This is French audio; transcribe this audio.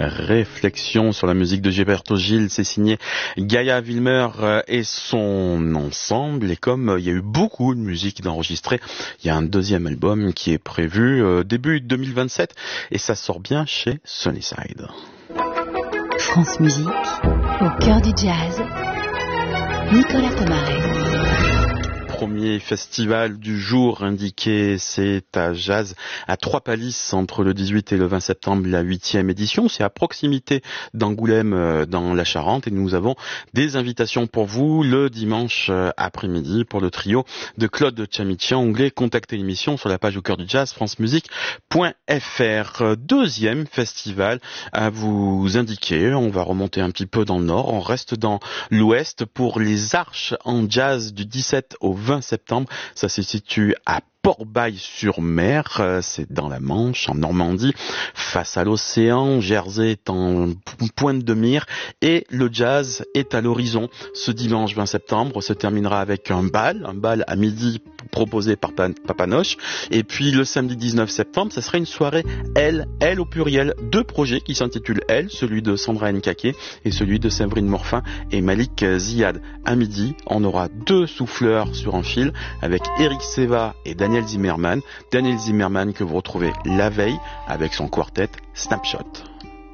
Réflexion sur la musique de Gilberto Gil, c'est signé Gaïa Wilmer et son ensemble. Et comme il y a eu beaucoup de musique d'enregistrer, il y a un deuxième album qui est prévu début 2027 et ça sort bien chez Sunnyside. France Musique, au cœur du jazz, Nicolas Pomaret. Premier festival du jour indiqué, c'est à Jazz à Trois-Pallisses entre le 18 et le 20 septembre, la 8e édition. C'est à proximité d'Angoulême dans la Charente et nous avons des invitations pour vous le dimanche après-midi pour le trio de Claude Chamichian. Onglet contactez l'émission sur la page au cœur du jazz francemusique.fr. Deuxième festival à vous indiquer. On va remonter un petit peu dans le nord. On reste dans l'ouest pour les Arches en jazz du 17 au 20 septembre. Ça se situe à Port-Bail-sur-Mer, c'est dans la Manche, en Normandie, face à l'océan. Jersey est en pointe de mire et le jazz est à l'horizon. Ce dimanche 20 septembre se terminera avec un bal à midi proposé par Papanoche. Et puis le samedi 19 septembre, ça sera une soirée Elle au pluriel. Deux projets qui s'intitulent Elle, celui de Sandra Nkake et celui de Séverine Morfin et Malik Ziad. À midi, on aura deux souffleurs sur un fil avec Eric Seva et Daniel Zimmerman que vous retrouvez la veille avec son quartet Snapshot.